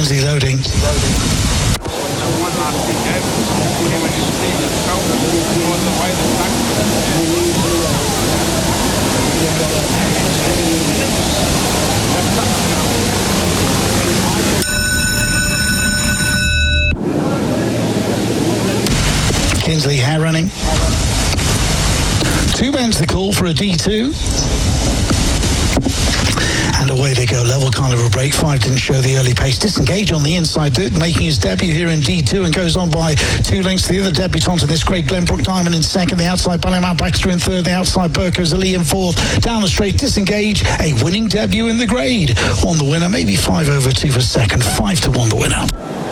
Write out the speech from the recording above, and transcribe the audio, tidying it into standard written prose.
Kinsley loading. Kinsley hair running. 2 bends the call for a D2. And away they go. Level kind of a break. 5 didn't show the early pace. Disengage on the inside, making his debut here in D2 and goes on by 2 lengths to the other debutant in this grade. Glenbrook Diamond in second. The outside Ballymount Baxter in third. The outside Burkos Ali in fourth. Down the straight, Disengage. A winning debut in the grade. On the winner, maybe 5 over 2 for second. 5 to 1 the winner.